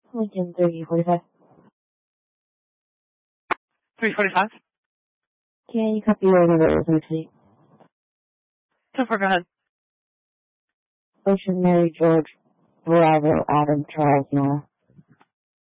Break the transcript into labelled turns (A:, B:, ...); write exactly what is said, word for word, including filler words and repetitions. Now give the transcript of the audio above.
A: Lincoln three forty-five.
B: three forty-five?
A: Can you copy your number with me?
B: So far, go ahead.
A: Ocean Mary George Bravo Adam Charles Noah.